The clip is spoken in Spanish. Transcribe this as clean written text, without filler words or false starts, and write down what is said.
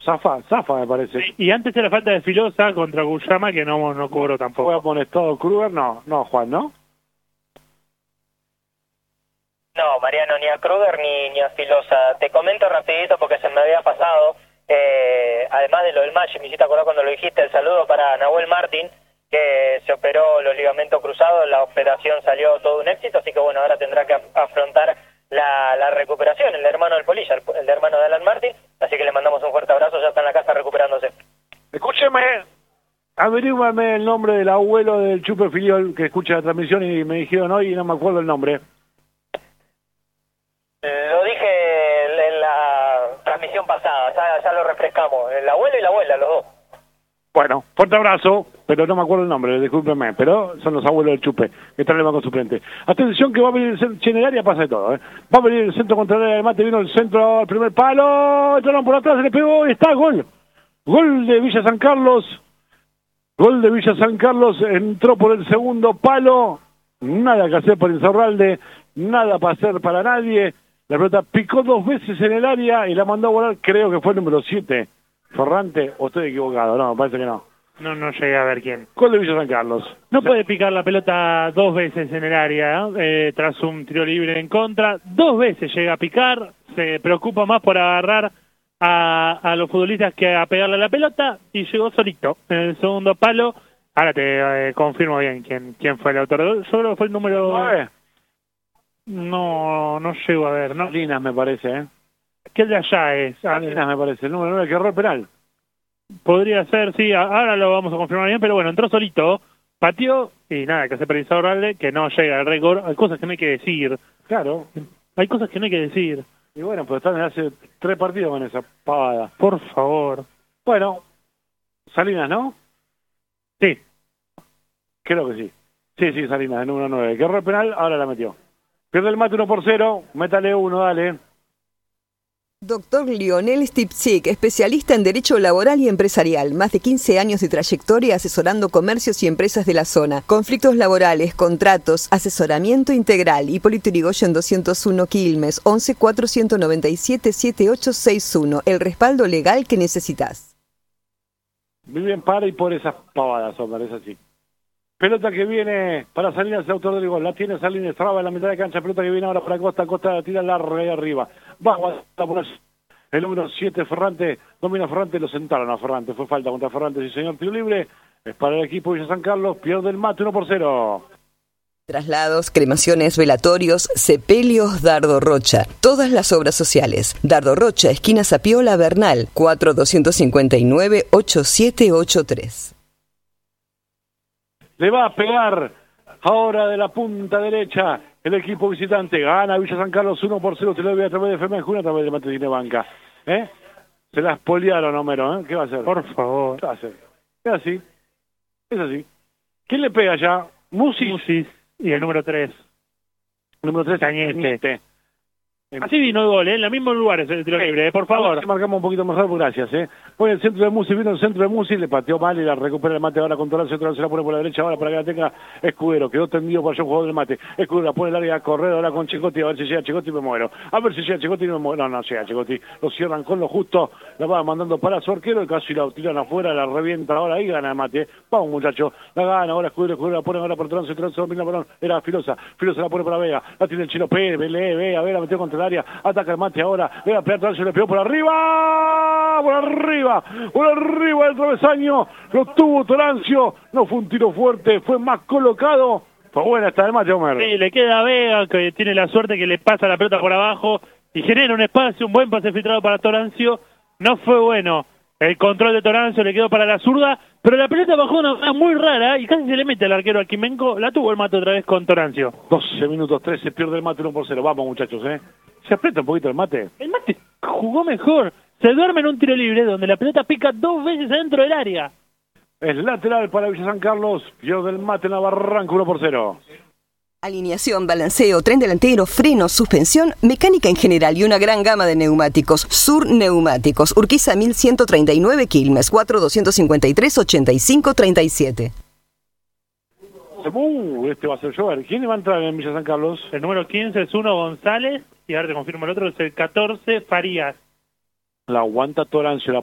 Zafa me parece. Sí, y antes era falta de Filosa contra Guyama, que no cobró tampoco. ¿Fue amonestado Kruger? No, Juan, ¿no? No, Mariano, ni a Kruger ni a Filosa. Te comento rapidito porque se me había pasado, además de lo del match, me hiciste acordar cuando lo dijiste, el saludo para Nahuel Martín, que se operó los ligamentos cruzados, la operación salió todo un éxito, así que bueno, ahora tendrá que afrontar la recuperación, el hermano del Polilla, el hermano de Alan Martín, así que le mandamos un fuerte abrazo, ya está en la casa recuperándose. Escúcheme, averígame el nombre del abuelo del Chupe Filiol que escucha la transmisión y me dijeron hoy y no me acuerdo el nombre. Lo dije en la transmisión pasada, ya lo refrescamos, el abuelo y la abuela, los dos. Bueno, fuerte abrazo, pero no me acuerdo el nombre, discúlpeme, pero son los abuelos del Chupe, que están en el banco suplente. Atención que va a venir en el área, pasa de todo, Va a venir el centro contra el área del Mate, vino el centro al primer palo, entraron por atrás, se le pegó y está, gol. Gol de Villa San Carlos, entró por el segundo palo, nada que hacer por Insaurralde, nada para hacer para nadie, la pelota picó 2 veces en el área y la mandó a volar, creo que fue el número 7. Ferrante, o estoy equivocado, no, me parece que no. No llegué a ver quién. Gol de Villa San Carlos. No puede picar la pelota 2 veces en el área, tras un tiro libre en contra. 2 veces llega a picar, se preocupa más por agarrar a los futbolistas que a pegarle a la pelota, y llegó solito en el segundo palo. Ahora te confirmo bien quién fue el autor. Yo creo que fue el número... No llego a ver, ¿no? Salinas me parece, ¿Qué de allá es? Salinas me parece, el número 9 que erró el penal. Podría ser, sí, ahora lo vamos a confirmar bien, pero bueno, entró solito, pateó y nada, que hace para Insaurralde, que no llega al récord. Hay cosas que no hay que decir. Claro. Hay cosas que no hay que decir. Y bueno, pues están hace 3 partidos con esa pavada. Por favor. Bueno, Salinas, ¿no? Sí. Creo que sí. Sí, Salinas, el número 9. Que erró el penal, ahora la metió. Pierde el Mate 1-0, métale 1, dale. Doctor Lionel Stipczyk, especialista en Derecho Laboral y Empresarial, más de 15 años de trayectoria asesorando comercios y empresas de la zona, conflictos laborales, contratos, asesoramiento integral. Hipólito Yrigoyen 201 Quilmes, 11 497 7861, el respaldo legal que necesitas. Viven para y por esas pavadas, hombre, es así. Pelota que viene para Salinas, el autor del gol. La tiene Salinas, traba en la mitad de cancha. Pelota que viene ahora para Costa. Costa la tira larga ahí arriba. Va a poner el número 7, Ferrante. Domina Ferrante, lo sentaron a Ferrante. Fue falta contra Ferrante, sí señor. Tiro libre. Es para el equipo Villa San Carlos. Pierde el Mate 1-0. Traslados, cremaciones, velatorios, sepelios, Dardo Rocha. Todas las obras sociales. Dardo Rocha, esquina Sapiola Bernal, 4259-8783. Le va a pegar ahora de la punta derecha el equipo visitante. Gana Villa San Carlos 1-0. Te lo voy a través de FM Junio, a través de Mate Tiene Banca. Se la espoliaron, Homero. ¿Qué va a hacer? Por favor. ¿Qué va a hacer? Es así. Es así. ¿Quién le pega ya? Musis. Y el número 3. Número 3, Cañete. Así vino el gol, en los mismos lugares el tiro libre, por favor. Marcamos un poquito mejor, gracias. Pone el centro de Musi, vino el centro de Musi, le pateó mal y la recupera el Mate ahora con todo el centro, se la pone por la derecha ahora para que la tenga Escudero. Quedó tendido para el jugador del Mate. Escudero la pone el área a correr ahora con Chicotti, a ver si llega Chicotti y me muero. A ver si llega Chicotti y me muero. No llega Chicotti. Lo cierran con lo justo, la va mandando para su arquero, casi la tiran afuera, la revienta ahora y gana el Mate. Vamos muchacho, la gana ahora Escudero la pone ahora por Trance, domina el balón, era Filosa la pone para Vega, la tiene el Chino Pérez, Vega, la metió contra el área, ataca el Mate ahora, Vega pega Trance, le pegó por arriba del travesaño, lo tuvo Torancio, no fue un tiro fuerte, fue más colocado, fue buena esta del Mate, Homer. Sí, le queda a Vega, que tiene la suerte que le pasa la pelota por abajo y genera un espacio, un buen pase filtrado para Torancio, no fue bueno. El control de Torancio le quedó para la zurda, pero la pelota bajó de una manera muy rara y casi se le mete al arquero a Quimenco. La tuvo el Mate otra vez con Torancio. 12 minutos 13, pierde el Mate 1-0. Vamos muchachos, Se aprieta un poquito el Mate. El Mate jugó mejor. Se duerme en un tiro libre donde la pelota pica 2 veces adentro del área. Es lateral para Villa San Carlos. Pierde el Mate en la barranca 1-0. Alineación, balanceo, tren delantero, freno, suspensión, mecánica en general y una gran gama de neumáticos. Sur Neumáticos, Urquiza 1139 Quilmes, 4253-8537. Este va a ser llover. ¿Quién va a entrar en Villa San Carlos? El número 15 es Uno González y ahora te confirmo el otro, es el 14 Farías. La aguanta Torancio, la